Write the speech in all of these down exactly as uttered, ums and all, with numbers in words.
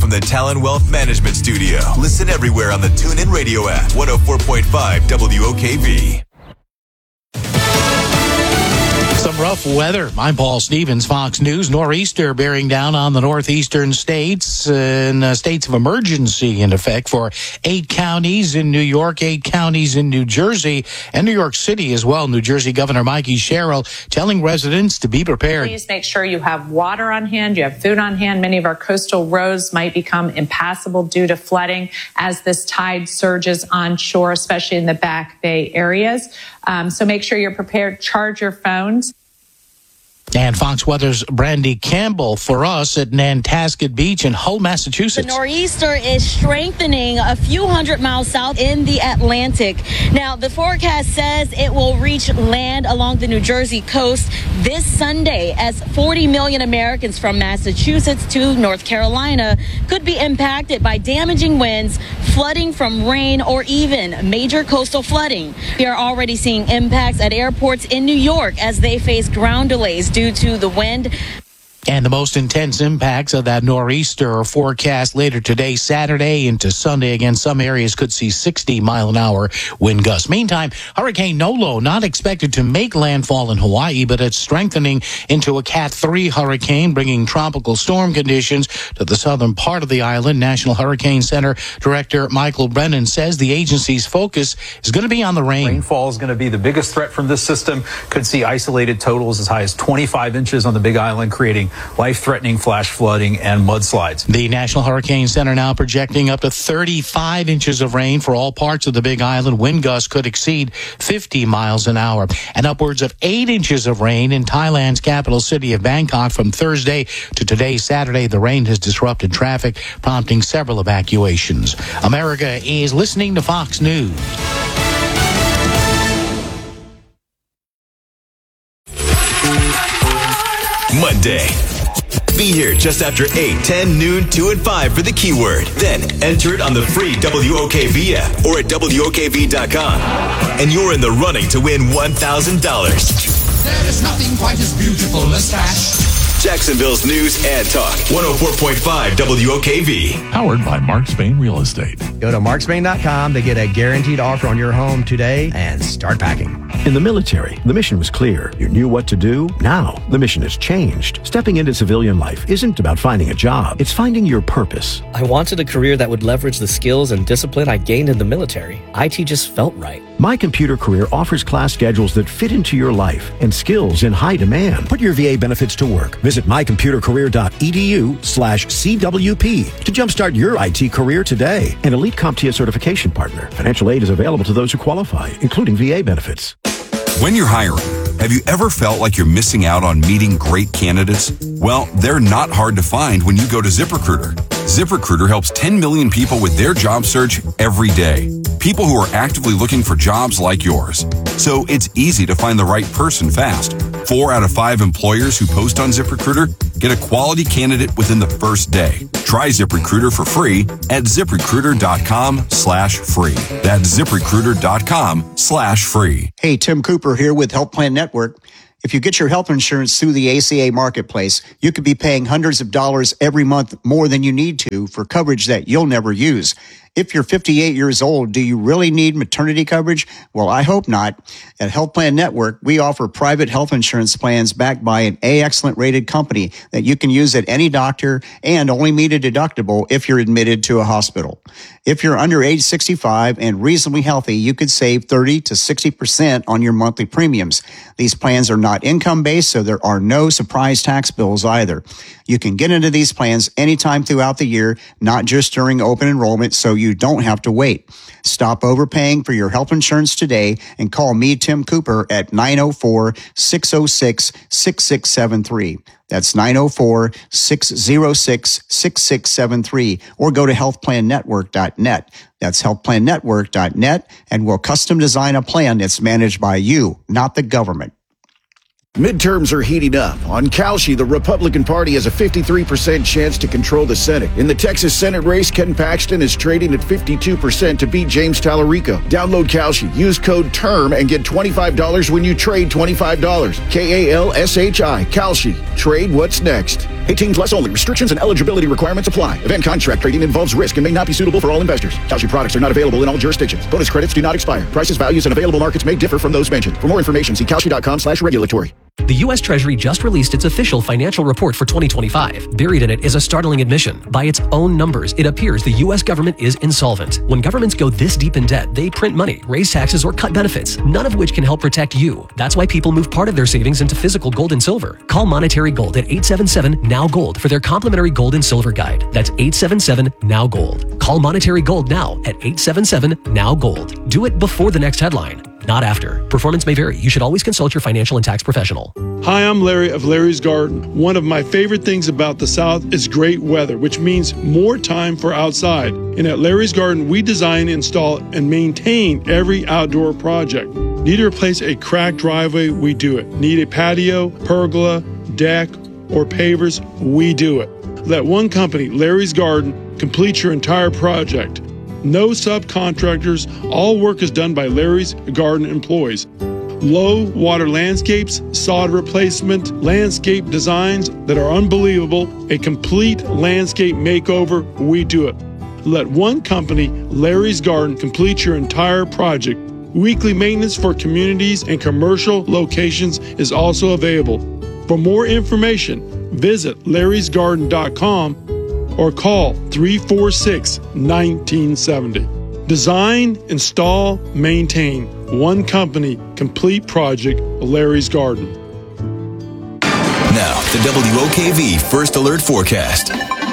from the Talon Wealth Management Studio. Listen everywhere on the TuneIn Radio app. one oh four point five W O K V. Some rough weather. I'm Paul Stevens, Fox News. Nor'easter bearing down on the northeastern states, and uh, states of emergency in effect for eight counties in New York, eight counties in New Jersey, and New York City as well. New Jersey Governor Mikey Sherrill telling residents to be prepared. Please make sure you have water on hand, you have food on hand. Many of our coastal roads might become impassable due to flooding as this tide surges onshore, especially in the Back Bay areas. Um, so make sure you're prepared. Charge your phones. And Fox Weather's Brandy Campbell for us at Nantasket Beach in Hull, Massachusetts. The nor'easter is strengthening a few hundred miles south in the Atlantic. Now, the forecast says it will reach land along the New Jersey coast this Sunday as forty million Americans from Massachusetts to North Carolina could be impacted by damaging winds, flooding from rain, or even major coastal flooding. We are already seeing impacts at airports in New York as they face ground delays due to the wind. And the most intense impacts of that nor'easter are forecast later today, Saturday into Sunday. Again, some areas could see sixty mile an hour wind gusts. Meantime, Hurricane Nolo not expected to make landfall in Hawaii, but it's strengthening into a Cat three hurricane, bringing tropical storm conditions to the southern part of the island. National Hurricane Center Director Michael Brennan says the agency's focus is going to be on the rain. Rainfall is going to be the biggest threat from this system. Could see isolated totals as high as twenty-five inches on the Big Island, creating life-threatening flash flooding and mudslides. The National Hurricane Center now projecting up to thirty-five inches of rain for all parts of the Big Island. Wind gusts could exceed fifty miles an hour, and upwards of eight inches of rain in Thailand's capital city of Bangkok from Thursday to today, Saturday. The rain has disrupted traffic, prompting several evacuations. America is listening to Fox News. Monday. Be here just after eight, ten, noon, two, and five for the keyword. Then enter it on the free W O K V app or at W O K V dot com. And you're in the running to win one thousand dollars. There is nothing quite as beautiful as cash. Jacksonville's news and talk. one oh four point five W O K V. Powered by Mark Spain Real Estate. Go to mark spain dot com to get a guaranteed offer on your home today and start packing. In the military, the mission was clear. You knew what to do. Now, the mission has changed. Stepping into civilian life isn't about finding a job. It's finding your purpose. I wanted a career that would leverage the skills and discipline I gained in the military. I T just felt right. My Computer Career offers class schedules that fit into your life and skills in high demand. Put your V A benefits to work. Visit my computer career dot e d u slash C W P to jumpstart your I T career today. An Elite CompTIA certification partner. Financial aid is available to those who qualify, including V A benefits. When you're hiring, have you ever felt like you're missing out on meeting great candidates? Well, they're not hard to find when you go to ZipRecruiter. ZipRecruiter helps ten million people with their job search every day. People who are actively looking for jobs like yours. So it's easy to find the right person fast. Four out of five employers who post on ZipRecruiter get a quality candidate within the first day. Try ZipRecruiter for free at ZipRecruiter.com slash free. That's ZipRecruiter.com slash free. Hey, Tim Cooper here with Health Plan Network. If you get your health insurance through the A C A Marketplace, you could be paying hundreds of dollars every month more than you need to for coverage that you'll never use. If you're fifty-eight years old, do you really need maternity coverage? Well, I hope not. At Health Plan Network, we offer private health insurance plans backed by an A-Excellent rated company that you can use at any doctor and only meet a deductible if you're admitted to a hospital. If you're under age sixty-five and reasonably healthy, you could save thirty to sixty percent on your monthly premiums. These plans are not income-based, so there are no surprise tax bills either. You can get into these plans anytime throughout the year, not just during open enrollment, so you don't have to wait. Stop overpaying for your health insurance today and call me, Tim Cooper, at nine oh four, six oh six, six six seven three. That's nine oh four, six oh six, six six seven three, or go to health plan network dot net. That's health plan network dot net, and we'll custom design a plan that's managed by you, not the government. Midterms are heating up. On Kalshi, the Republican Party has a fifty-three percent chance to control the Senate. In the Texas Senate race, Ken Paxton is trading at fifty-two percent to beat James Tallarico. Download Kalshi, use code TERM, and get twenty-five dollars when you trade twenty-five dollars. K A L S H I, Kalshi. Trade what's next. eighteen plus only. Restrictions and eligibility requirements apply. Event contract trading involves risk and may not be suitable for all investors. Kalshi products are not available in all jurisdictions. Bonus credits do not expire. Prices, values, and available markets may differ from those mentioned. For more information, see kalshi.com slash regulatory. The U S Treasury just released its official financial report for twenty twenty-five. Buried in it is a startling admission. By its own numbers, it appears the U S government is insolvent. When governments go this deep in debt, they print money, raise taxes, or cut benefits, none of which can help protect you. That's why people move part of their savings into physical gold and silver. Call Monetary Gold at eight seven seven, N O W, GOLD for their complimentary gold and silver guide. That's eight seven seven, N O W, GOLD. Call Monetary Gold now at eight seven seven, N O W, GOLD. Do it before the next headline, not after. Performance may vary. You should always consult your financial and tax professional. Hi, I'm Larry of Larry's Garden. One of my favorite things about the South is great weather, which means more time for outside. And at Larry's Garden, we design, install, and maintain every outdoor project. Need to replace a cracked driveway? We do it. Need a patio, pergola, deck, or pavers? We do it. Let one company, Larry's Garden, complete your entire project. No subcontractors. All work is done by Larry's Garden employees. Low water landscapes, sod replacement, landscape designs that are unbelievable, a complete landscape makeover, we do it. Let one company, Larry's Garden, complete your entire project. Weekly maintenance for communities and commercial locations is also available. For more information, visit larrys garden dot com or call three four six, one nine seven zero. Design, install, maintain. One company, complete project, Larry's Garden. Now, the W O K V First Alert Forecast.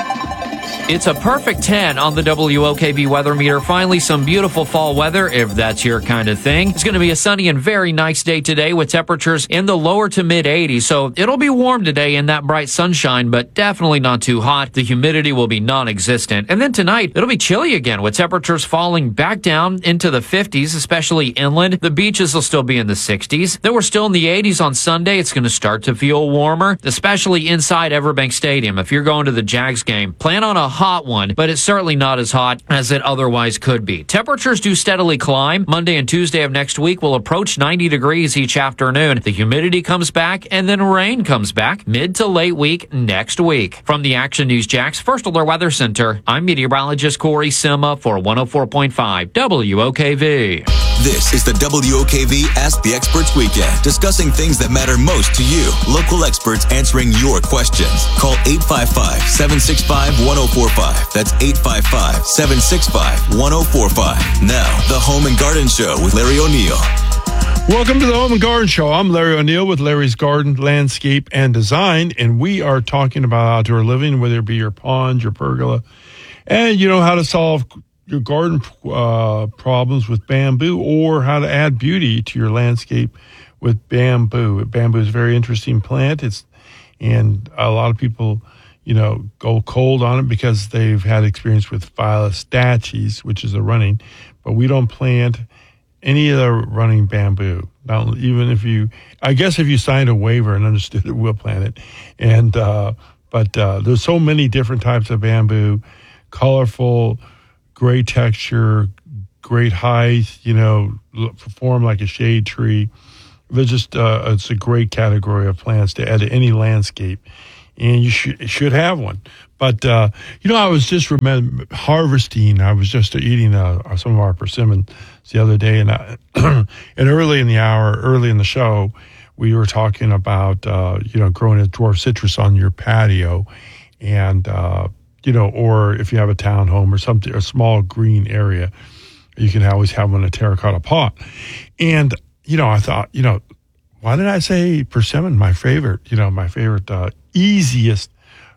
It's a perfect ten on the W O K V weather meter. Finally, some beautiful fall weather, if that's your kind of thing. It's going to be a sunny and very nice day today with temperatures in the lower to mid eighties. So it'll be warm today in that bright sunshine, but definitely not too hot. The humidity will be non-existent. And then tonight, it'll be chilly again with temperatures falling back down into the fifties, especially inland. The beaches will still be in the sixties. Then we're still in the eighties on Sunday. It's going to start to feel warmer, especially inside Everbank Stadium. If you're going to the Jags game, plan on a hot one, but it's certainly not as hot as it otherwise could be. Temperatures do steadily climb. Monday and Tuesday of next week will approach ninety degrees each afternoon. The humidity comes back, and then rain comes back mid to late week next week. From the Action News Jax First Alert Weather Center, I'm meteorologist Corey Sima for one oh four point five W O K V. This is the W O K V Ask the Experts Weekend, discussing things that matter most to you. Local experts answering your questions. Call eight five five, seven six five, one oh four five. That's eight five five, seven six five, one oh four five. Now, the Home and Garden Show with Larry O'Neill. Welcome to the Home and Garden Show. I'm Larry O'Neill with Larry's Garden, Landscape, and Design, and we are talking about outdoor living, whether it be your pond, your pergola, and you know how to solve your garden uh, problems with bamboo, or how to add beauty to your landscape with bamboo. Bamboo is a very interesting plant. It's and a lot of people, you know, go cold on it because they've had experience with Phyllis stachys, which is a running, but we don't plant any of the running bamboo. Now, even if you, I guess if you signed a waiver and understood it, we'll plant it. And uh, but uh, there's so many different types of bamboo, colorful, great texture, great height, you know, perform like a shade tree. They're just, uh, it's a great category of plants to add to any landscape, and you should should have one. But, uh, you know, I was just remember harvesting, I was just eating uh, some of our persimmons the other day, and, I, and early in the hour, early in the show, we were talking about, uh, you know, growing a dwarf citrus on your patio, and, uh, you know, or if you have a townhome or something, a small green area, you can always have one in a terracotta pot. And, you know, I thought, you know, why did I say persimmon? My favorite, you know, my favorite, uh, easiest,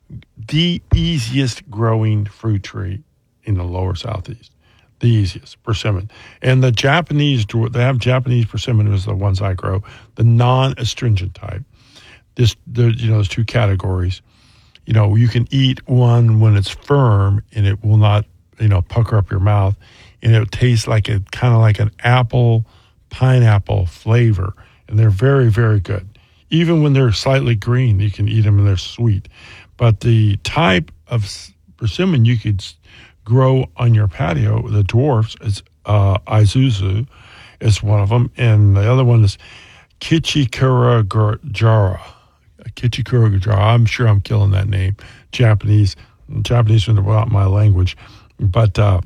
the easiest growing fruit tree in the lower southeast. The easiest, persimmon. And the Japanese, they have Japanese persimmon is the ones I grow, the non-astringent type. This, there, you know, there's two categories. You know, you can eat one when it's firm and it will not, you know, pucker up your mouth, and it tastes like a kind of like an apple, pineapple flavor. And they're very, very good. Even when they're slightly green, you can eat them and they're sweet. But the type of persimmon you could grow on your patio, the dwarfs, is uh, Isuzu is one of them. And the other one is Kichikura jara. Kichikuroga. I'm sure I'm killing that name. Japanese, Japanese is not my language, but uh,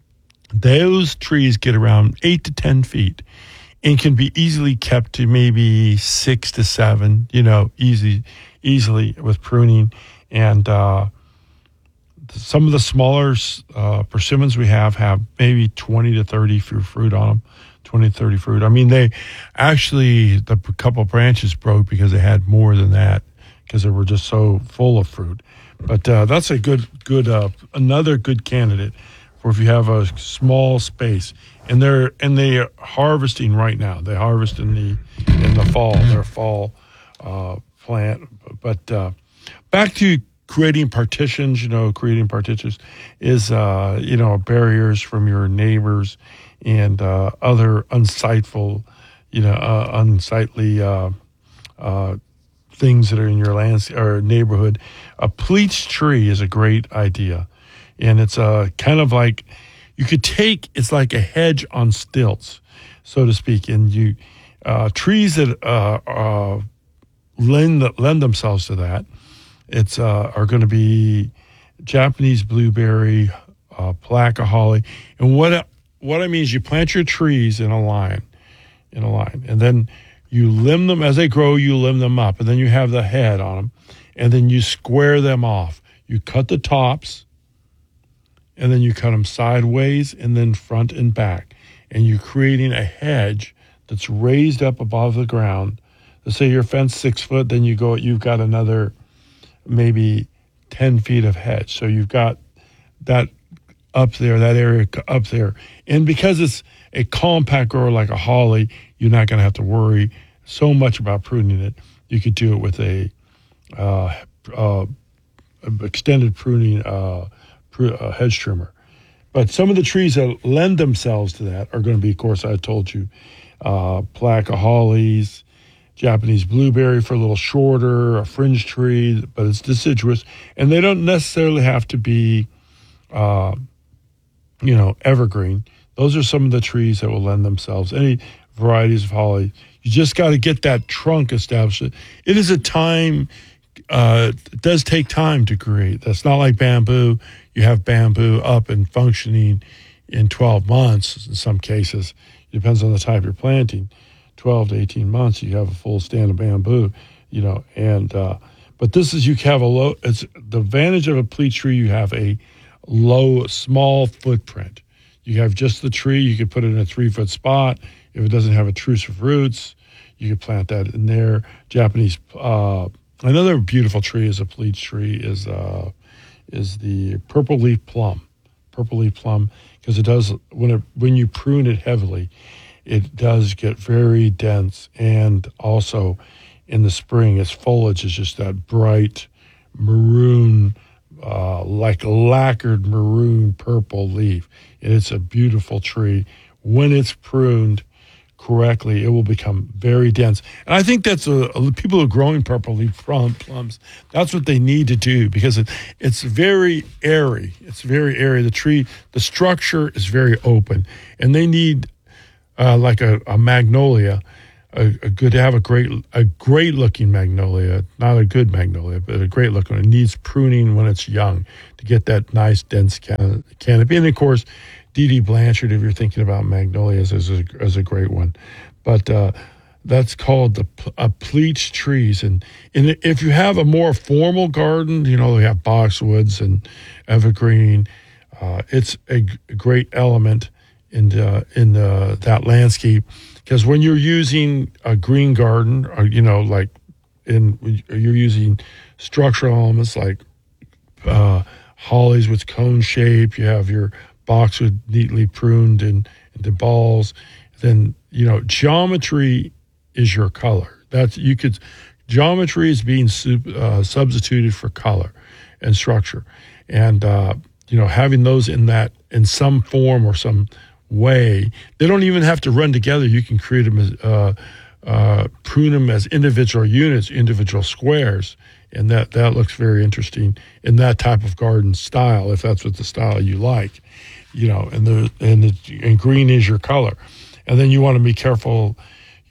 those trees get around eight to ten feet, and can be easily kept to maybe six to seven. You know, easy, easily with pruning, and uh, some of the smaller uh, persimmons we have have maybe twenty to thirty fruit on them. twenty, thirty fruit. I mean, they actually, the couple branches broke because they had more than that because they were just so full of fruit. But uh, that's a good, good, uh, another good candidate for if you have a small space. And they're, and they are harvesting right now. They harvest in the, in the fall, their fall uh, plant. But uh, back to creating partitions, you know, creating partitions is, uh, you know, barriers from your neighbors and uh, other unsightful, you know, uh, unsightly uh, uh, things that are in your land or neighborhood. A pleached tree is a great idea, and it's uh, kind of like you could take. It's like a hedge on stilts, so to speak. And you uh, trees that uh, uh, lend lend themselves to that. It's uh, are going to be Japanese blueberry, uh, Palaka holly, and what. What I mean is you plant your trees in a line, in a line, and then you limb them. As they grow, you limb them up, and then you have the head on them, and then you square them off. You cut the tops, and then you cut them sideways and then front and back, and you're creating a hedge that's raised up above the ground. Let's say your fence six foot, then you go, you've got another maybe ten feet of hedge. So you've got that up there, that area up there. And because it's a compact grower like a holly, you're not going to have to worry so much about pruning it. You could do it with a uh, uh, extended pruning uh, pr- uh, hedge trimmer. But some of the trees that lend themselves to that are going to be, of course, I told you, uh, Palaka hollies, Japanese blueberry for a little shorter, a fringe tree, but it's deciduous. And they don't necessarily have to be uh, you know, evergreen. Those are some of the trees that will lend themselves. Any varieties of holly. You just got to get that trunk established. It is a time, uh, it does take time to create. That's not like bamboo. You have bamboo up and functioning in twelve months in some cases. It depends on the type you're planting. twelve to eighteen months, you have a full stand of bamboo, you know, and, uh, but this is, you have a low, it's the advantage of a pleat tree, you have a low, small footprint. You have just the tree. You could put it in a three-foot spot. If it doesn't have intrusive roots, you could plant that in there. Japanese, uh, another beautiful tree is a pleat tree is uh, is the purple leaf plum. Purple leaf plum, because it does, when it, when you prune it heavily, it does get very dense. And also in the spring, its foliage is just that bright maroon, Uh, like lacquered maroon purple leaf. And it's a beautiful tree. When it's pruned correctly, it will become very dense. And I think that's a, a people who are growing purple leaf plums, that's what they need to do, because it, it's very airy. It's very airy. The tree, the structure is very open. And they need, uh, like a, a magnolia, A, a good to have a great a great looking magnolia, not a good magnolia, but a great looking. It needs pruning when it's young to get that nice dense can- canopy. And of course, D D Blanchard, if you're thinking about magnolias, is a, is a great one. But uh, that's called the a pleached trees. And, and if you have a more formal garden, you know, we have boxwoods and evergreen. Uh, it's a, g- a great element in the, in the, that landscape. Because when you're using a green garden, or, you know, like in, you're using structural elements like uh, hollies with cone shape, you have your boxwood neatly pruned in, into balls, then, you know, geometry is your color. That's, you could, geometry is being sub, uh, substituted for color and structure. And, uh, you know, having those in that, in some form or some way, they don't even have to run together. You can create them as, uh, uh, prune them as individual units, individual squares. And that, that looks very interesting in that type of garden style, if that's what the style you like, you know, and the, and the, and green is your color. And then you want to be careful,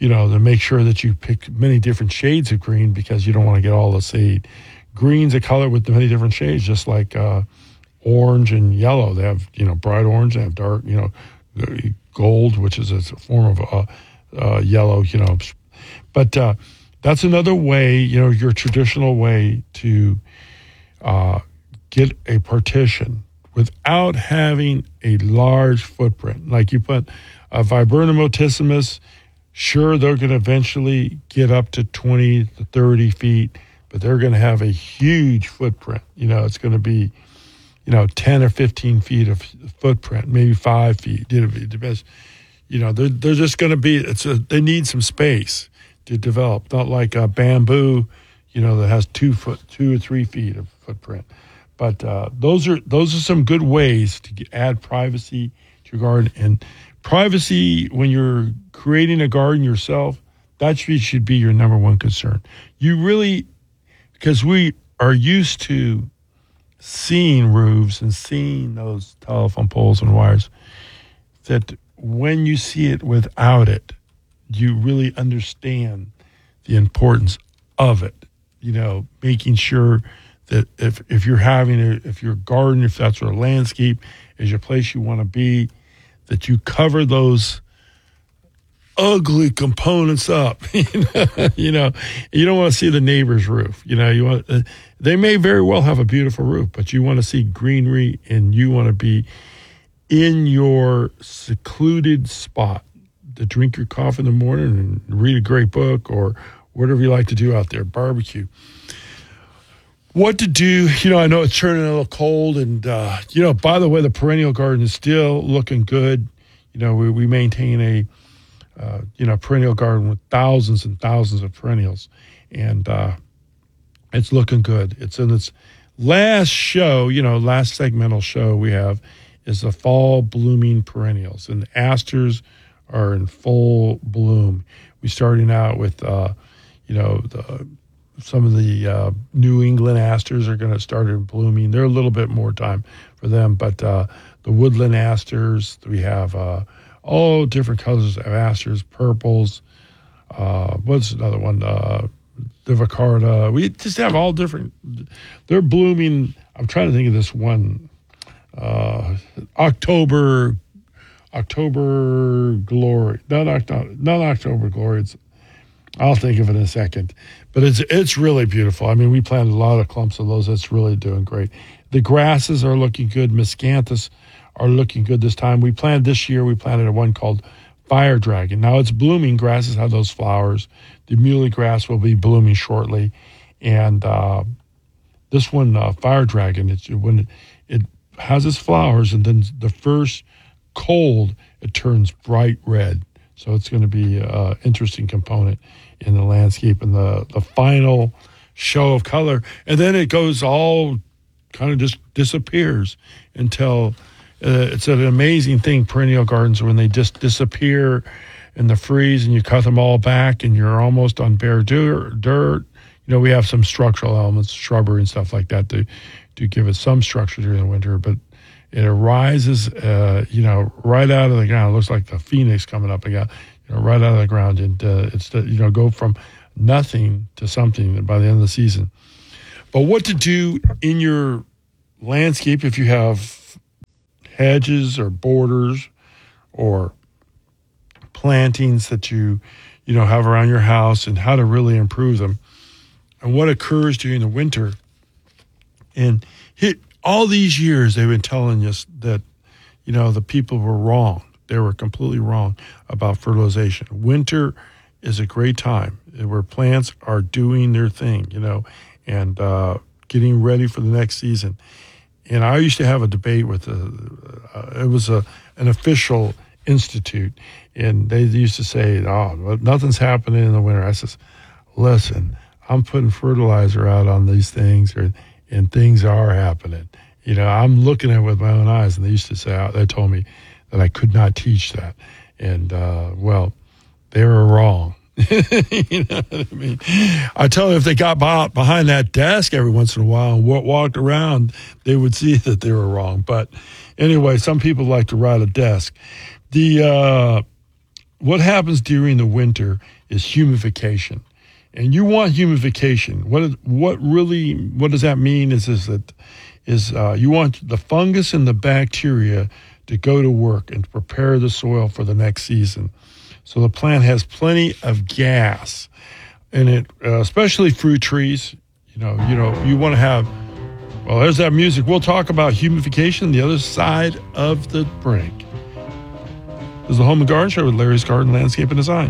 you know, to make sure that you pick many different shades of green because you don't want to get all the shade. Green's a color with many different shades, just like uh, orange and yellow. They have, you know, bright orange, they have dark, you know, gold, which is a form of uh, uh, yellow, you know. But uh, that's another way, you know, your traditional way to uh, get a partition without having a large footprint. Like you put a Viburnum motissimus, sure, they're going to eventually get up to twenty to thirty feet, but they're going to have a huge footprint. You know, it's going to be, you know, ten or fifteen feet of footprint, maybe five feet. You know, it depends. You know, they're, they're just going to be, it's a, they need some space to develop, not like a bamboo, you know, that has two foot, two or three feet of footprint. But uh, those are those are some good ways to get, add privacy to your garden. And privacy when you're creating a garden yourself, that should, should be your number one concern. You really, because we are used to seeing roofs and seeing those telephone poles and wires, that when you see it without it, you really understand the importance of it. You know, making sure that if, if you're having a, if your garden, if that's your landscape, is your place you want to be, that you cover those ugly components up. you know, you know, you don't want to see the neighbor's roof. You know, you want uh, they may very well have a beautiful roof, but you want to see greenery, and you want to be in your secluded spot to drink your coffee in the morning and read a great book or whatever you like to do out there, barbecue. What to do, you know, I know it's turning a little cold, and, uh, you know, by the way, the perennial garden is still looking good. You know, we, we maintain a, uh, you know, perennial garden with thousands and thousands of perennials, and uh, it's looking good. It's in its last show, you know, last segmental show we have is the fall blooming perennials, and the asters are in full bloom. We're starting out with, uh, you know, the some of the uh, New England asters are going to start blooming. They're a little bit more time for them, but uh, the woodland asters, we have uh, all different colors of asters, purples. Uh, what's another one? Uh, the Vicarda. We just have all different. They're blooming. I'm trying to think of this one. Uh, October, October Glory. Not October, not October Glory. It's, I'll think of it in a second. But it's it's really beautiful. I mean, we planted a lot of clumps of those. That's really doing great. The grasses are looking good. Miscanthus are looking good this time. We planted this year, we planted a one called Fire Dragon. Now it's blooming. Grasses have those flowers. The muley grass will be blooming shortly. And uh, this one, uh, Fire Dragon, it's when it, it has its flowers, and then the first cold, it turns bright red. So it's going to be an interesting component in the landscape and the, the final show of color. And then it goes all kind of just disappears until uh, it's an amazing thing, perennial gardens, when they just disappear in the freeze and you cut them all back and you're almost on bare dirt. dirt. You know, we have some structural elements, shrubbery and stuff like that to, to give it some structure during the winter, but it arises, uh, you know, right out of the ground. It looks like the phoenix coming up again, you know, right out of the ground. And uh, it's, the, you know, go from nothing to something by the end of the season. But what to do in your landscape if you have hedges or borders or plantings that you, you know, have around your house, and how to really improve them, and what occurs during the winter. And hit, all these years they've been telling us that, you know, the people were wrong. They were completely wrong about fertilization. Winter is a great time where plants are doing their thing, you know, and uh, getting ready for the next season. And I used to have a debate with, a, uh, it was a an official institute, and they used to say, oh, nothing's happening in the winter. I says, listen, I'm putting fertilizer out on these things, or, and things are happening. You know, I'm looking at it with my own eyes, and they used to say, they told me that I could not teach that. And, uh, well, they were wrong. You know what I mean? I tell you, if they got behind that desk every once in a while and walked around, they would see that they were wrong. But anyway, some people like to ride a desk. The uh, what happens during the winter is humidification. And you want humidification. What is, what really, what does that mean is, is that is uh, you want the fungus and the bacteria to go to work and to prepare the soil for the next season. So the plant has plenty of gas in it, uh, especially fruit trees. You know, you know, you want to have, well, there's that music. We'll talk about humidification, the other side of the break. This is the Home and Garden Show with Larry's Garden Landscape and Design.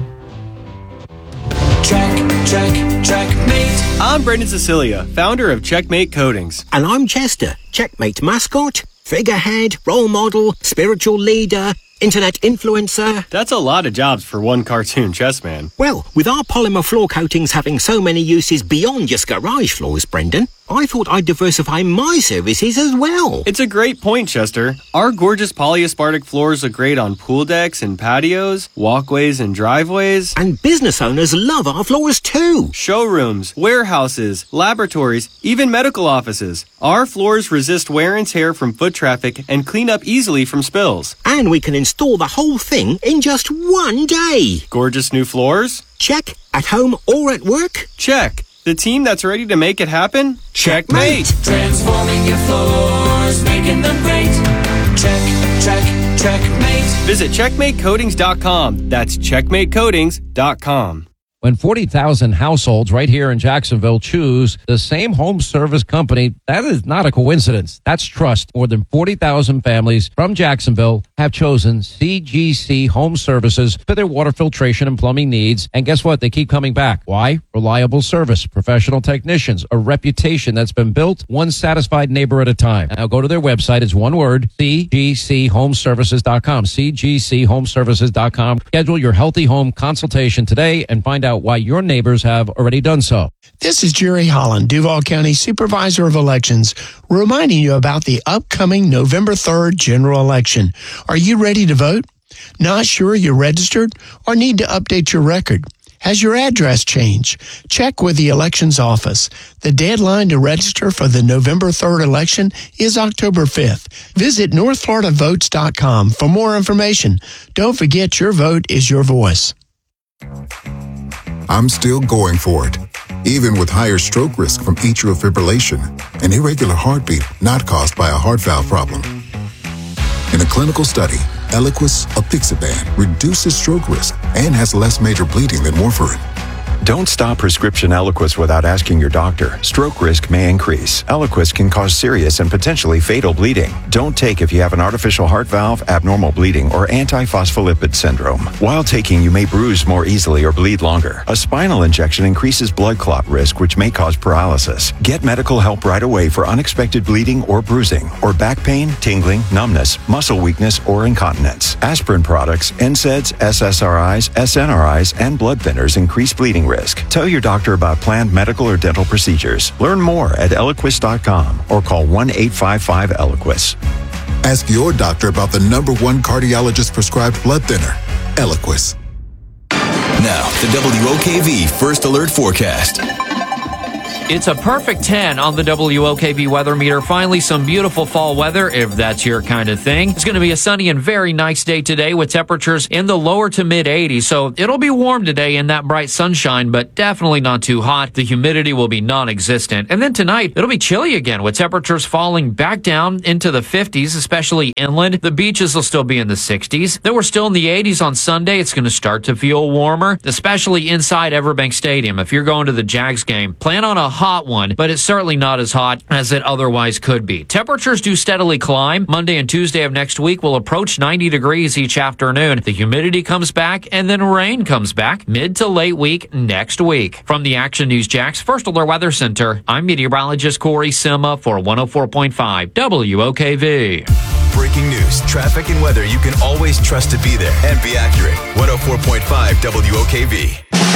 Check, check, checkmate. I'm Brendan Cecilia, founder of Checkmate Coatings. And I'm Chester, Checkmate mascot, figurehead, role model, spiritual leader, internet influencer. That's a lot of jobs for one cartoon chess man. Well, with our polymer floor coatings having so many uses beyond just garage floors, Brendan, I thought I'd diversify my services as well. It's a great point, Chester. Our gorgeous polyaspartic floors look great on pool decks and patios, walkways and driveways. And business owners love our floors too. Showrooms, warehouses, laboratories, even medical offices. Our floors resist wear and tear from foot traffic and clean up easily from spills. And we can install the whole thing in just one day. Gorgeous new floors? Check. At home or at work? Check. The team that's ready to make it happen? Checkmate! Transforming your floors, making them great. Check, check, checkmate. Visit checkmate coatings dot com. That's checkmate coatings dot com. When forty thousand households right here in Jacksonville choose the same home service company, that is not a coincidence. That's trust. More than forty thousand families from Jacksonville have chosen C G C Home Services for their water filtration and plumbing needs. And guess what? They keep coming back. Why? Reliable service, professional technicians, a reputation that's been built one satisfied neighbor at a time. Now go to their website. It's one word, C G C home services dot com, C G C home services dot com. Schedule your healthy home consultation today and find out why your neighbors have already done so. This is Jerry Holland, Duval County Supervisor of Elections, reminding you about the upcoming November third general election. Are you ready to vote? Not sure you're registered or need to update your record? Has your address changed? Check with the elections office. The deadline to register for the November third election is October fifth. Visit north florida votes dot com for more information. Don't forget, your vote is your voice. I'm still going for it, even with higher stroke risk from atrial fibrillation, an irregular heartbeat not caused by a heart valve problem. In a clinical study, Eliquis apixaban reduces stroke risk and has less major bleeding than warfarin. Don't stop prescription Eliquis without asking your doctor. Stroke risk may increase. Eliquis can cause serious and potentially fatal bleeding. Don't take if you have an artificial heart valve, abnormal bleeding, or antiphospholipid syndrome. While taking, you may bruise more easily or bleed longer. A spinal injection increases blood clot risk, which may cause paralysis. Get medical help right away for unexpected bleeding or bruising, or back pain, tingling, numbness, muscle weakness, or incontinence. Aspirin products, N SAIDs, S S R Is, S N R Is, and blood thinners increase bleeding risk. Tell your doctor about planned medical or dental procedures. Learn more at eliquis dot com or call one eight five five Eliquis. Ask your doctor about the number one cardiologist prescribed blood thinner, Eliquis. Now, the W O K V First Alert Forecast. It's a perfect ten on the W O K V weather meter. Finally, some beautiful fall weather, if that's your kind of thing. It's going to be a sunny and very nice day today with temperatures in the lower to mid eighties. So it'll be warm today in that bright sunshine, but definitely not too hot. The humidity will be non-existent. And then tonight, it'll be chilly again with temperatures falling back down into the fifties, especially inland. The beaches will still be in the sixties. Then we're still in the eighties on Sunday. It's going to start to feel warmer, especially inside Everbank Stadium. If you're going to the Jags game, plan on a hot one, but it's certainly not as hot as it otherwise could be. Temperatures do steadily climb. Monday and Tuesday of next week will approach ninety degrees each afternoon. The humidity comes back, and then rain comes back mid to late week next week. From the Action News Jax First Alert Weather Center, I'm meteorologist Corey Sima for one oh four point five W O K V. Breaking news, traffic, and weather you can always trust to be there and be accurate. one oh four point five W O K V.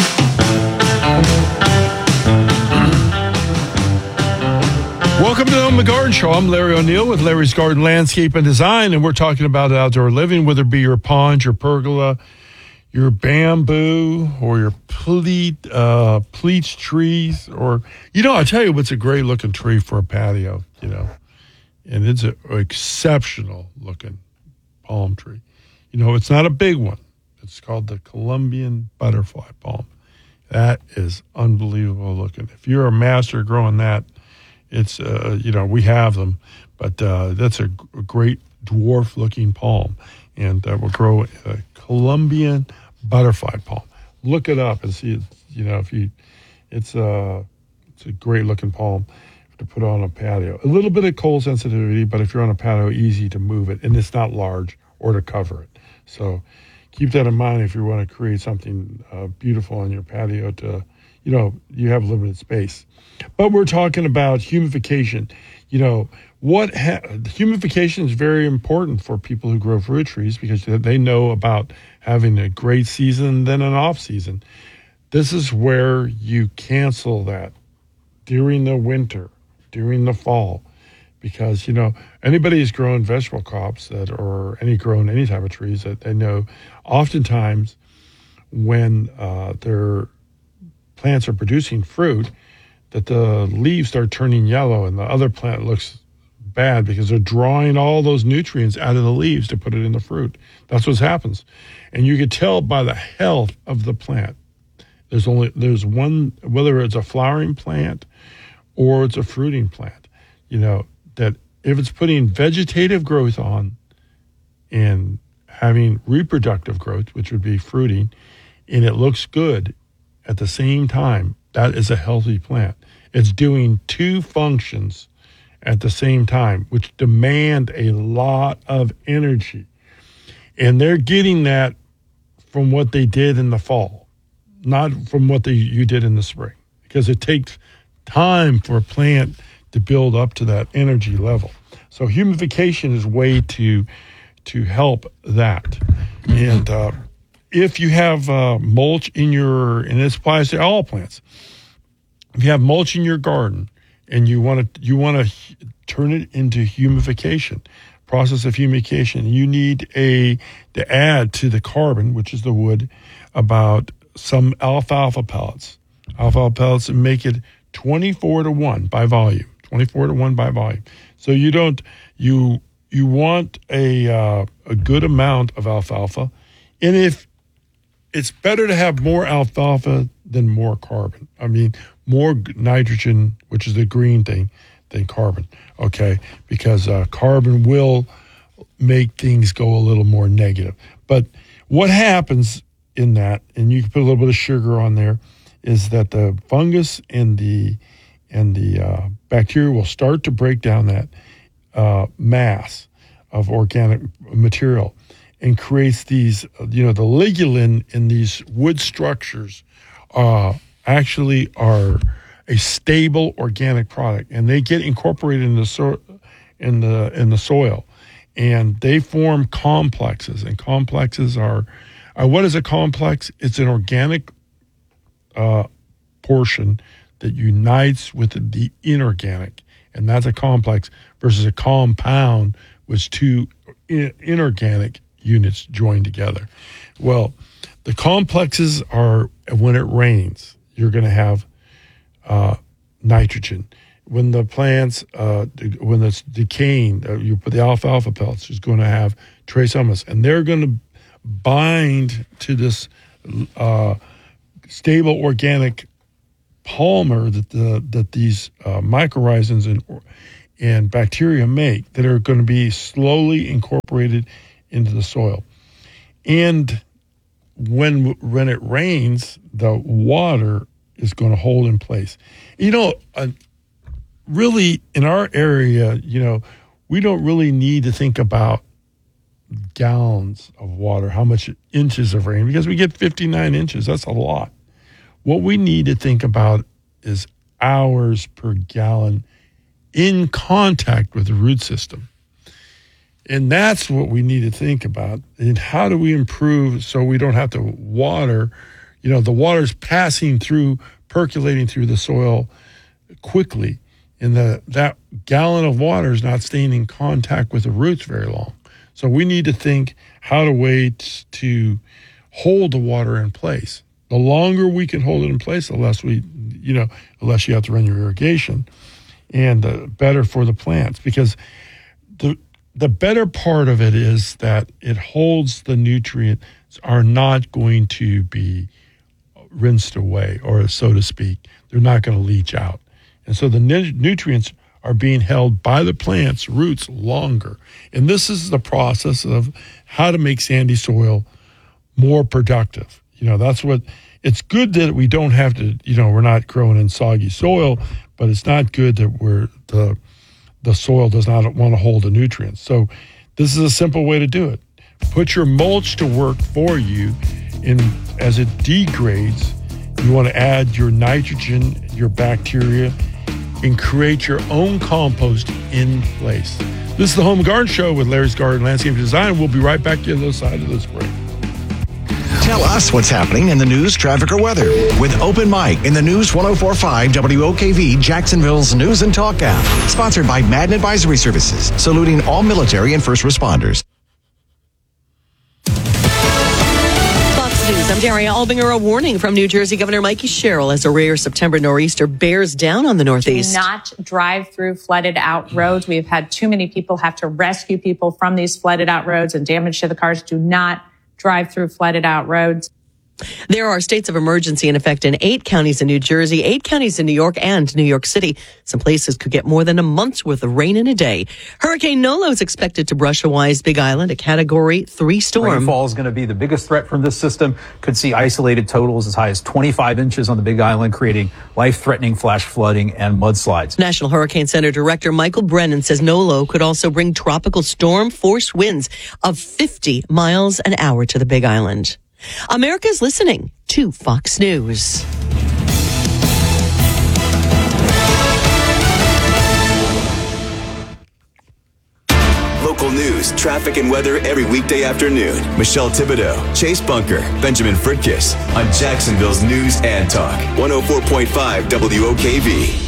Welcome to the Home and Garden Show. I'm Larry O'Neill with Larry's Garden Landscape and Design, and we're talking about outdoor living, whether it be your pond, your pergola, your bamboo, or your pleat, uh, pleach trees, or, you know, I tell you what's a great looking tree for a patio, you know, and it's an exceptional looking palm tree. You know, it's not a big one. It's called the Colombian butterfly palm. That is unbelievable looking. If you're a master growing that, it's, uh, you know, we have them, but uh, that's a, g- a great dwarf looking palm. And uh, we'll grow a Colombian butterfly palm. Look it up and see, you know, if you, it's a, it's a great looking palm to put on a patio. A little bit of cold sensitivity, but if you're on a patio, easy to move it, and it's not large or to cover it. So keep that in mind if you want to create something uh, beautiful on your patio to, you know, you have limited space. But we're talking about humidification. You know, what ha- humidification is very important for people who grow fruit trees because they know about having a great season, then an off season. This is where you cancel that during the winter, during the fall, because, you know, anybody who's grown vegetable crops that, or any grown any type of trees, that they know oftentimes when uh, their plants are producing fruit, that the leaves start turning yellow and the other plant looks bad because they're drawing all those nutrients out of the leaves to put it in the fruit. That's what happens. And you can tell by the health of the plant. There's only, there's one, whether it's a flowering plant or it's a fruiting plant, you know, that if it's putting vegetative growth on and having reproductive growth, which would be fruiting, and it looks good at the same time, that is a healthy plant. It's doing two functions at the same time, which demand a lot of energy. And they're getting that from what they did in the fall, not from what they, you did in the spring, because it takes time for a plant to build up to that energy level. So humidification is a way to to help that. And uh, if you have uh, mulch in your, and this applies to all plants, if you have mulch in your garden and you want to you want to turn it into humidification, process of humidification, you need a to add to the carbon, which is the wood, about some alfalfa pellets. Alfalfa pellets and make it twenty-four to one by volume. twenty-four to one by volume. So you don't you you want a uh, a good amount of alfalfa, and if it's better to have more alfalfa than more carbon. I mean, more nitrogen, which is the green thing, than carbon. Okay, because uh, carbon will make things go a little more negative. But what happens in that, and you can put a little bit of sugar on there, is that the fungus and the and the uh, bacteria will start to break down that uh, mass of organic material and creates these, you know, the ligulin in these wood structures uh, actually are a stable organic product, and they get incorporated in the so- in the in the soil, and they form complexes. And complexes are, uh, what is a complex? It's an organic uh, portion that unites with the, the inorganic, and that's a complex versus a compound, which two in, inorganic units joined together. Well, the complexes are, when it rains, you're going to have uh, nitrogen. When the plants, uh, when it's decaying, uh, you put the alfalfa pellets, is going to have trace humus, and they're going to bind to this uh, stable organic polymer that the that these uh, mycorrhizans and and bacteria make, that are going to be slowly incorporated into the soil. And when when it rains, the water is going to hold in place. You know, uh, really in our area, you know, we don't really need to think about gallons of water, how much inches of rain, because we get fifty-nine inches. That's a lot. What we need to think about is hours per gallon in contact with the root system. And that's what we need to think about. And how do we improve so we don't have to water, you know, the water's passing through, percolating through the soil quickly. And the, that gallon of water is not staying in contact with the roots very long. So we need to think how to wait to hold the water in place. The longer we can hold it in place, the less we, you know, the less you have to run your irrigation, and the better for the plants, because the the better part of it is that it holds the nutrients are not going to be rinsed away, or so to speak. They're not going to leach out. And so the nu- nutrients are being held by the plant's roots longer. And this is the process of how to make sandy soil more productive. You know, that's what, it's good that we don't have to, you know, we're not growing in soggy soil, but it's not good that we're, the, the soil does not want to hold the nutrients. So this is a simple way to do it. Put your mulch to work for you. In, as it degrades, you want to add your nitrogen, your bacteria, and create your own compost in place. This is the Home and Garden Show with Larry's Garden Landscape Design. We'll be right back to the other side of this break. Tell us what's happening in the news, traffic, or weather with Open Mic in the News one oh four point five W O K V, Jacksonville's News and Talk app. Sponsored by Madden Advisory Services, saluting all military and first responders. News. I'm Daria Albinger. A warning from New Jersey Governor Mikey Sherrill as a rare September nor'easter bears down on the Northeast. Do not drive through flooded out roads. We've had too many people have to rescue people from these flooded out roads and damage to the cars. Do not drive through flooded out roads. There are states of emergency in effect in eight counties in New Jersey, eight counties in New York, and New York City. Some places could get more than a month's worth of rain in a day. Hurricane Nolo is expected to brush Hawaii's Big Island, a Category three storm. Rainfall is going to be the biggest threat from this system. Could see isolated totals as high as twenty-five inches on the Big Island, creating life-threatening flash flooding and mudslides. National Hurricane Center Director Michael Brennan says Nolo could also bring tropical storm force winds of fifty miles an hour to the Big Island. America's listening to Fox News. Local news, traffic, and weather every weekday afternoon. Michelle Thibodeau, Chase Bunker, Benjamin Fritkiss on Jacksonville's News and Talk. one oh four point five W O K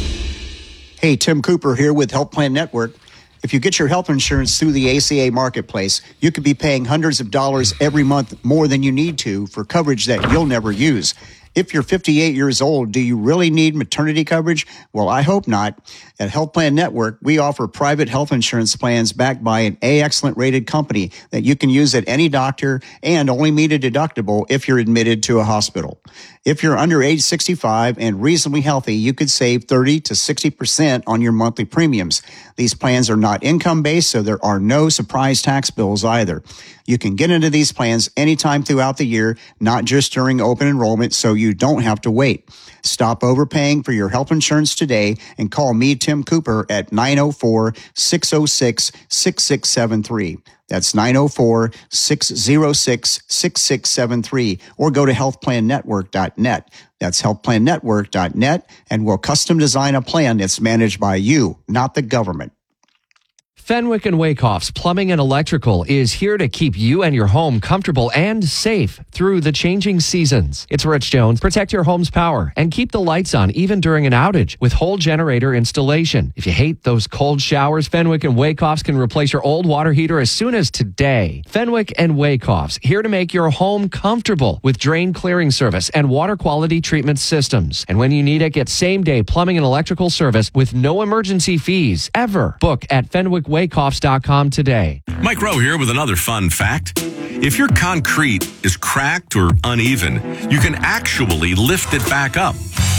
V. Hey, Tim Cooper here with Health Plan Network. If you get your health insurance through the A C A marketplace, you could be paying hundreds of dollars every month more than you need to for coverage that you'll never use. If you're fifty-eight years old, do you really need maternity coverage? Well, I hope not. At Health Plan Network, we offer private health insurance plans backed by an A-Excellent rated company that you can use at any doctor and only meet a deductible if you're admitted to a hospital. If you're under age sixty-five and reasonably healthy, you could save thirty to sixty percent on your monthly premiums. These plans are not income-based, so there are no surprise tax bills either. You can get into these plans anytime throughout the year, not just during open enrollment, so you don't have to wait. Stop overpaying for your health insurance today and call me, Tim Cooper, at nine oh four, six oh six, six six seven three. That's nine oh four, six oh six, six six seven three, or go to health plan network dot net. That's health plan network dot net, and we'll custom design a plan that's managed by you, not the government. Fenwick and Wakehoff's Plumbing and Electrical is here to keep you and your home comfortable and safe through the changing seasons. It's Rich Jones. Protect your home's power and keep the lights on even during an outage with whole generator installation. If you hate those cold showers, Fenwick and Wakehoff's can replace your old water heater as soon as today. Fenwick and Wakehoff's, here to make your home comfortable with drain clearing service and water quality treatment systems. And when you need it, get same-day plumbing and electrical service with no emergency fees ever. Book at Fenwick Wakehoffs dot com today. Mike Rowe here with another fun fact. If your concrete is cracked or uneven, you can actually lift it back up.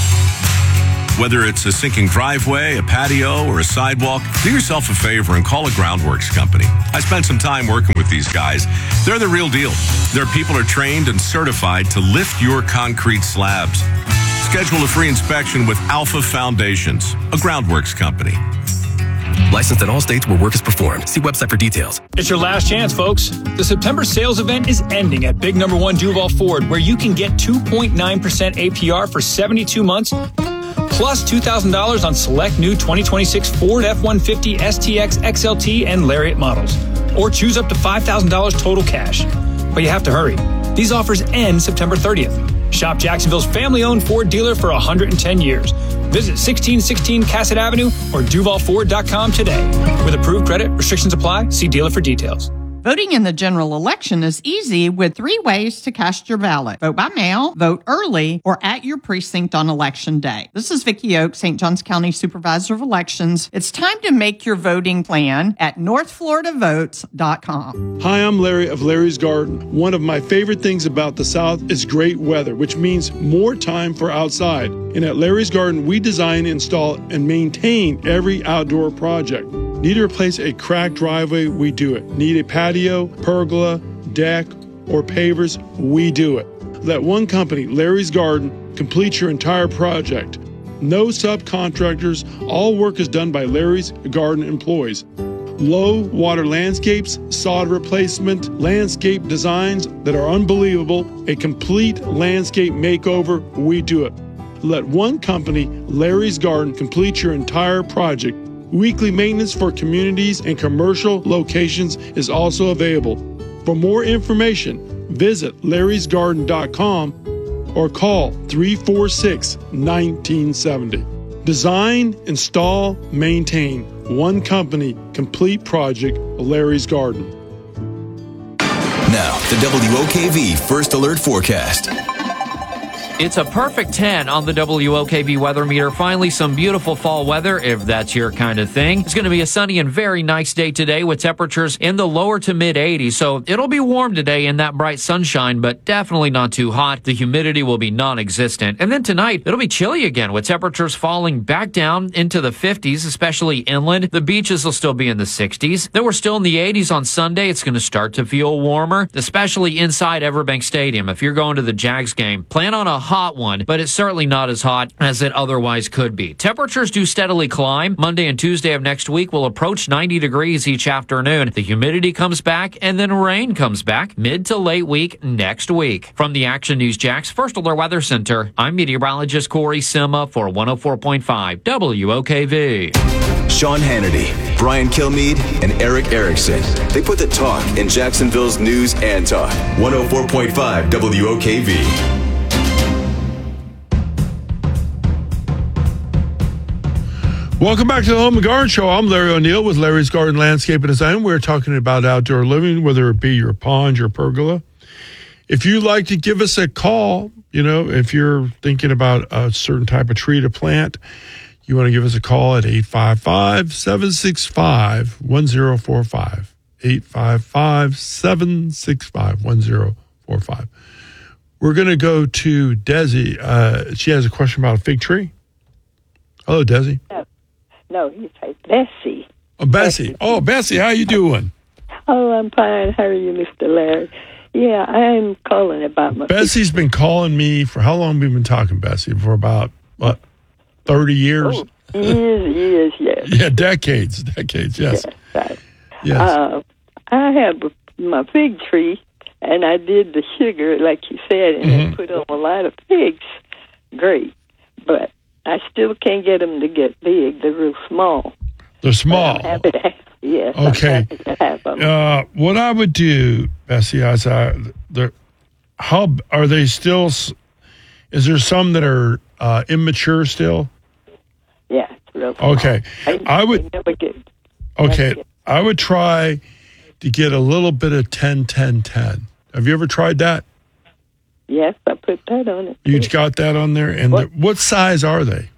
Whether it's a sinking driveway, a patio, or a sidewalk, do yourself a favor and call a Groundworks company. I spent some time working with these guys. They're the real deal. Their people are trained and certified to lift your concrete slabs. Schedule a free inspection with Alpha Foundations, a Groundworks company. Licensed in all states where work is performed. See website for details. It's your last chance, folks. The September sales event is ending at Big Number One Duval Ford, where you can get two point nine percent A P R for seventy-two months, plus two thousand dollars on select new twenty twenty-six Ford F one fifty S T X X L T and Lariat models, or choose up to five thousand dollars total cash. But you have to hurry. These offers end September thirtieth. Shop Jacksonville's family-owned Ford dealer for one hundred ten years. Visit sixteen sixteen Cassett Avenue or Duval Ford dot com today. With approved credit, restrictions apply. See dealer for details. Voting in the general election is easy with three ways to cast your ballot. Vote by mail, vote early, or at your precinct on election day. This is Vicki Oak, Saint Johns County Supervisor of Elections. It's time to make your voting plan at north florida votes dot com. Hi, I'm Larry of Larry's Garden. One of my favorite things about the South is great weather, which means more time for outside. And at Larry's Garden, we design, install, and maintain every outdoor project. Need to replace a cracked driveway? We do it. Need a patio, pergola, deck, or pavers? We do it. Let one company, Larry's Garden, complete your entire project. No subcontractors. All work is done by Larry's Garden employees. Low water landscapes, sod replacement, landscape designs that are unbelievable, a complete landscape makeover. We do it. Let one company, Larry's Garden, complete your entire project. Weekly maintenance for communities and commercial locations is also available. For more information, visit larrys garden dot com or call three four six, one nine seven zero. Design, install, maintain. One company, complete project, Larry's Garden. Now, the W O K V First Alert Forecast. It's a perfect ten on the W O K V weather meter. Finally, some beautiful fall weather, if that's your kind of thing. It's going to be a sunny and very nice day today with temperatures in the lower to mid eighties. So it'll be warm today in that bright sunshine, but definitely not too hot. The humidity will be non-existent. And then tonight, it'll be chilly again with temperatures falling back down into the fifties, especially inland. The beaches will still be in the sixties. Then we're still in the eighties on Sunday. It's going to start to feel warmer, especially inside Everbank Stadium. If you're going to the Jags game, plan on a hot one, but it's certainly not as hot as it otherwise could be. Temperatures do steadily climb. Monday and Tuesday of next week will approach ninety degrees each afternoon. The humidity comes back, and then rain comes back mid to late week next week. From the Action News Jax First Alert Weather Center, I'm meteorologist Corey Sima for one oh four point five W O K V. Sean Hannity, Brian Kilmeade, and Eric Erickson. They put the talk in Jacksonville's news and talk. one oh four point five W O K V. Welcome back to the Home and Garden Show. I'm Larry O'Neill with Larry's Garden Landscape and Design. We're talking about outdoor living, whether it be your pond, your pergola. If you'd like to give us a call, you know, if you're thinking about a certain type of tree to plant, you want to give us a call at eight five five, seven six five, one oh four five. eight five five, seven six five, one oh four five. We're going to go to Desi. Uh, she has a question about a fig tree. Hello, Desi. No, no you say Bessie. Oh, Bessie. Bessie. Oh, Bessie, how you doing? Oh, I'm fine. How are you, Mister Larry? Yeah, I'm calling about my... Bessie's been calling me for how long have we been talking, Bessie? For about, what, thirty years? Oh, years, years, yes. Yeah, decades, decades, yes. Yes, right. Yes. Uh, I have my fig tree, and I did the sugar, like you said, and Mm-hmm. I put on a lot of figs. Great. But I still can't get them to get big. They're real small. They're small. I'm happy to have, yes, Okay. I'm happy to have them. Uh, what I would do, Bessie, is I, they're, how are they still? s- Is there some that are uh, immature still? Yeah, it's real small. Okay, I, I would. I never get... Okay, I would try to get a little bit of ten, ten, ten. Have you ever tried that? Yes, I put that on it. You got that on there, and What? the, what size are they?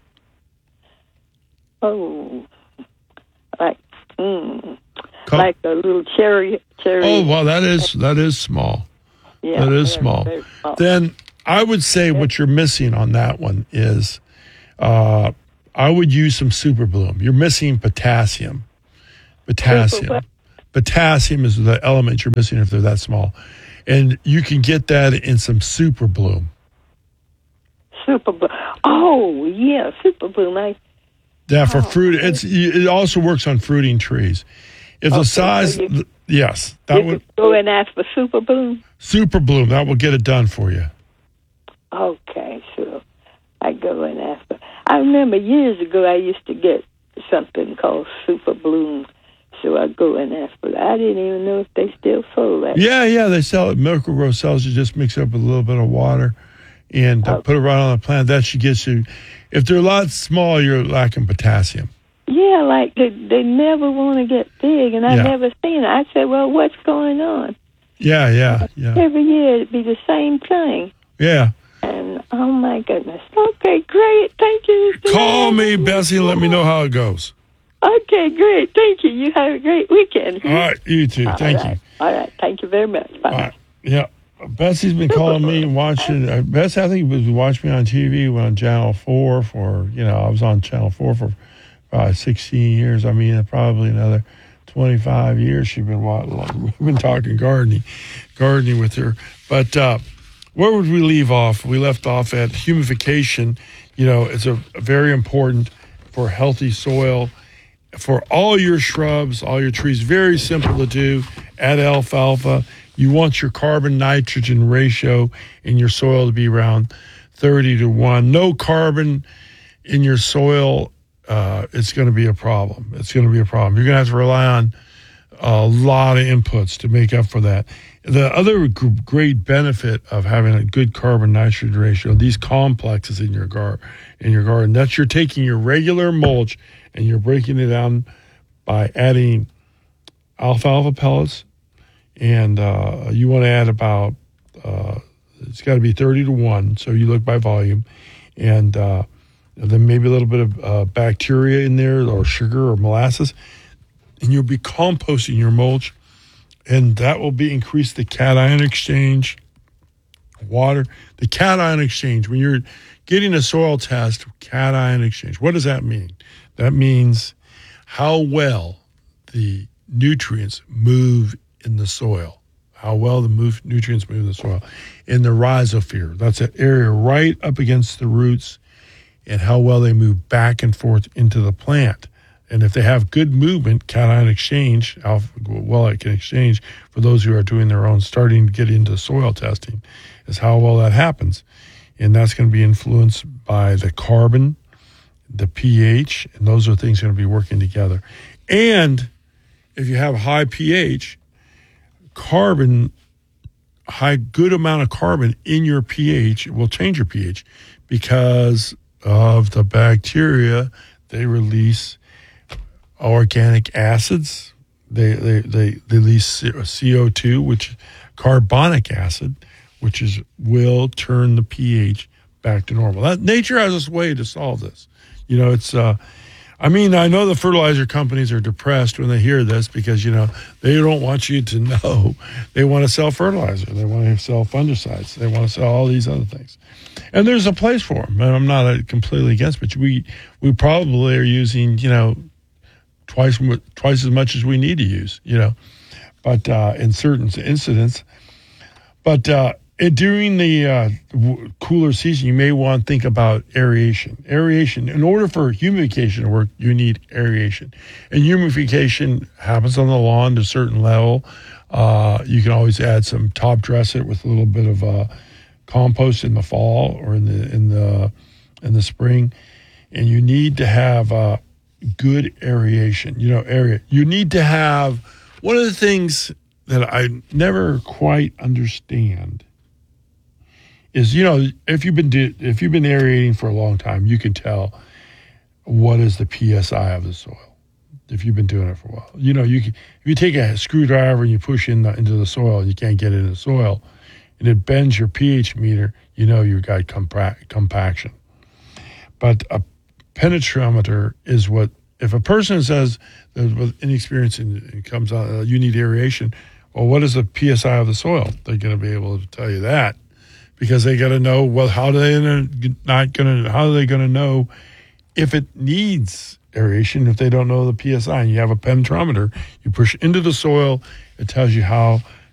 Oh, like mm, Co- like a little cherry cherry. Oh, well, that is that is small. Yeah, that is very, small. very small. Then I would say what you're missing on that one is, uh, I would use some Super Bloom. You're missing potassium. Potassium. what? Potassium is the element you're missing if they're that small, and you can get that in some Super Bloom. Super Bloom. Oh, yeah, Super Bloom. I, Yeah, for Oh, fruit, it's it also works on fruiting trees. If the Okay, size, so you- yes, that you would could go and ask for Super Bloom. Super Bloom. That will get it done for you. Okay, so I go and ask for. I remember years ago I used to get something called Super Bloom, so I go and ask for that. I didn't even know if they still sold that. Yeah, yeah, they sell it. Miracle Grow sells it. Just mix it up with a little bit of water and uh, put it right on the plant. That should get you. If they're a lot small, you're lacking potassium. Yeah, Yeah, like they, they never want to get big, and I Yeah. never seen it. I said, well, what's going on? Yeah, yeah, yeah. Every year it'd be the same thing. Yeah. And, oh, my goodness. Okay, great. Thank you. Call me, Bessie, and let me know how it goes. Okay, great. Thank you. You have a great weekend. All right, you too. All Thank right. you. All right. Thank you very much. Bye. All right. Yeah. Bessie's been calling me and watching. Uh, Bessie, I think, was watching me on T V on Channel four for, you know, I was on Channel four for probably sixteen years. I mean, probably another twenty-five years she's been watching. We've been talking gardening, gardening with her. But uh, where would we leave off? We left off at humidification. You know, it's a, a very important for healthy soil. For all your shrubs, all your trees, very simple to do. Add alfalfa. You want your carbon nitrogen ratio in your soil to be around thirty to one. No carbon in your soil, uh, it's going to be a problem. It's going to be a problem. You're going to have to rely on a lot of inputs to make up for that. The other g- great benefit of having a good carbon nitrogen ratio, these complexes in your gar- in your garden, that's you're taking your regular mulch and you're breaking it down by adding alfalfa pellets, and uh, you want to add about, uh, it's got to be thirty to one, so you look by volume, and uh, then maybe a little bit of uh, bacteria in there, or sugar or molasses, and you'll be composting your mulch, and that will be increase the cation exchange, water, the cation exchange. When you're getting a soil test, cation exchange, what does that mean? That means how well the nutrients move in the soil, how well the move, nutrients move in the soil. In the rhizosphere, that's an area right up against the roots, and how well they move back and forth into the plant. And if they have good movement, cation exchange, how well it can exchange, for those who are doing their own, starting to get into soil testing, is how well that happens. And that's going to be influenced by the carbon, the pH, and those are things going to be working together. And if you have high pH, carbon, high good amount of carbon in your pH will change your pH because of the bacteria. They release organic acids. They they they, they release C O two, which carbonic acid, which is will turn the pH back to normal. That, nature has a way to solve this. You know, it's, uh, I mean, I know the fertilizer companies are depressed when they hear this because, you know, they don't want you to know. They want to sell fertilizer. They want to sell fungicides. They want to sell all these other things. And there's a place for them. And I'm not completely against, but we, we probably are using, you know, twice, twice as much as we need to use, you know, but uh, in certain incidents. But, uh, And during the uh, w- cooler season, you may want to think about aeration. Aeration, in order for humidification to work, you need aeration. And humidification happens on the lawn to a certain level. Uh, you can always add some top dress it with a little bit of uh, compost in the fall or in the in the in the spring. And you need to have uh, good aeration. You know, area. You need to have one of the things that I never quite understand. Is, you know, if you've been do, if you've been aerating for a long time, you can tell what is the P S I of the soil. If you've been doing it for a while, you know, you can, if you take a screwdriver and you push in the, into the soil and you can't get it in the soil, and it bends your pH meter, you know you've got compa- compaction. But a penetrometer is what, if a person says with inexperience and it comes out, uh, you need aeration. Well, what is the P S I of the soil? They're going to be able to tell you that. Because they got to know, well, how are they not going to? How are they going to know if it needs aeration if they don't know the P S I? And you have a penetrometer, you push into the soil, it tells you how